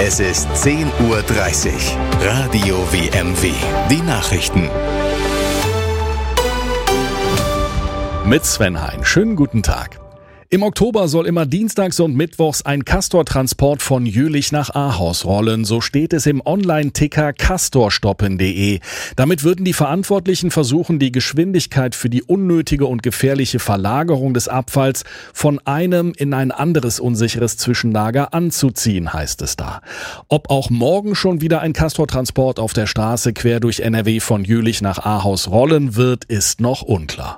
Es ist 10:30 Uhr. Radio WMW. Die Nachrichten. Mit Sven Hein. Schönen guten Tag. Im Oktober soll immer dienstags und mittwochs ein Castor-Transport von Jülich nach Ahaus rollen. So steht es im Online-Ticker castorstoppen.de. Damit würden die Verantwortlichen versuchen, die Geschwindigkeit für die unnötige und gefährliche Verlagerung des Abfalls von einem in ein anderes unsicheres Zwischenlager anzuziehen, heißt es da. Ob auch morgen schon wieder ein Castor-Transport auf der Straße quer durch NRW von Jülich nach Ahaus rollen wird, ist noch unklar.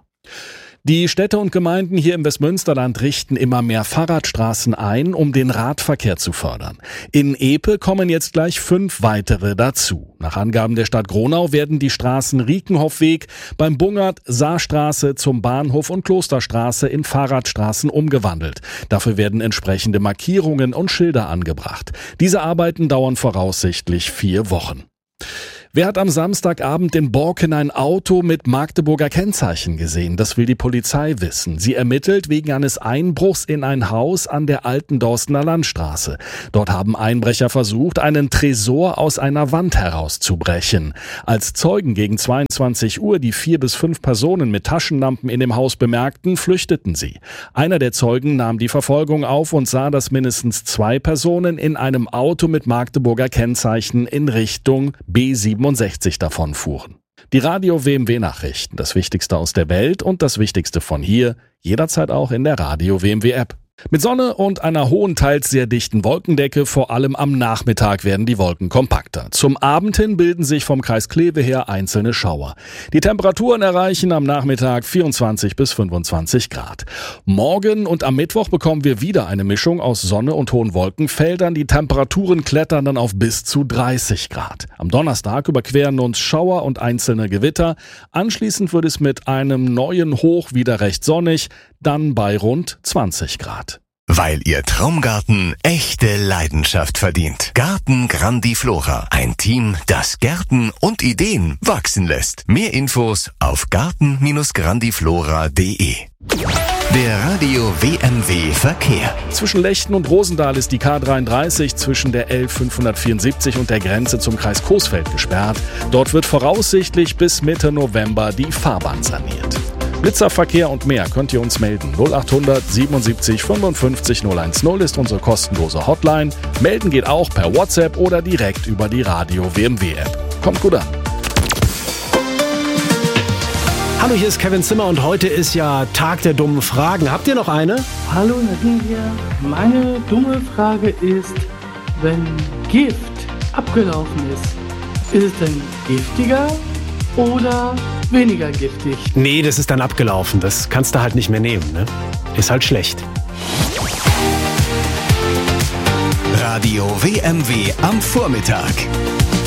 Die Städte und Gemeinden hier im Westmünsterland richten immer mehr Fahrradstraßen ein, um den Radverkehr zu fördern. In Epe kommen jetzt gleich 5 weitere dazu. Nach Angaben der Stadt Gronau werden die Straßen Riekenhoffweg, beim Bungert, Saarstraße zum Bahnhof und Klosterstraße in Fahrradstraßen umgewandelt. Dafür werden entsprechende Markierungen und Schilder angebracht. Diese Arbeiten dauern voraussichtlich 4 Wochen. Wer hat am Samstagabend in Borken ein Auto mit Magdeburger Kennzeichen gesehen? Das will die Polizei wissen. Sie ermittelt wegen eines Einbruchs in ein Haus an der alten Dorstener Landstraße. Dort haben Einbrecher versucht, einen Tresor aus einer Wand herauszubrechen. Als Zeugen gegen 22 Uhr die 4 bis 5 Personen mit Taschenlampen in dem Haus bemerkten, flüchteten sie. Einer der Zeugen nahm die Verfolgung auf und sah, dass mindestens 2 Personen in einem Auto mit Magdeburger Kennzeichen in Richtung B67 davon fuhren. Die Radio WMW Nachrichten, das Wichtigste aus der Welt und das Wichtigste von hier, jederzeit auch in der Radio WMW App. Mit Sonne und einer hohen, teils sehr dichten Wolkendecke, vor allem am Nachmittag werden die Wolken kompakter. Zum Abend hin bilden sich vom Kreis Kleve her einzelne Schauer. Die Temperaturen erreichen am Nachmittag 24 bis 25 Grad. Morgen und am Mittwoch bekommen wir wieder eine Mischung aus Sonne und hohen Wolkenfeldern. Die Temperaturen klettern dann auf bis zu 30 Grad. Am Donnerstag überqueren uns Schauer und einzelne Gewitter. Anschließend wird es mit einem neuen Hoch wieder recht sonnig, dann bei rund 20 Grad. Weil Ihr Traumgarten echte Leidenschaft verdient. Garten Grandiflora. Ein Team, das Gärten und Ideen wachsen lässt. Mehr Infos auf garten-grandiflora.de. Der Radio WMW Verkehr. Zwischen Lechten und Rosendahl ist die K33 zwischen der L574 und der Grenze zum Kreis Coesfeld gesperrt. Dort wird voraussichtlich bis Mitte November die Fahrbahn saniert. Blitzerverkehr und mehr könnt ihr uns melden. 0800 77 55 010 ist unsere kostenlose Hotline. Melden geht auch per WhatsApp oder direkt über die Radio WMW App. Kommt gut an. Hallo, hier ist Kevin Zimmer und heute ist ja Tag der dummen Fragen. Habt ihr noch eine? Hallo Nadine hier. Meine dumme Frage ist, wenn Gift abgelaufen ist es denn giftiger oder weniger giftig? Nee, das ist dann abgelaufen. Das kannst du halt nicht mehr nehmen, ne? Ist halt schlecht. Radio WMW am Vormittag.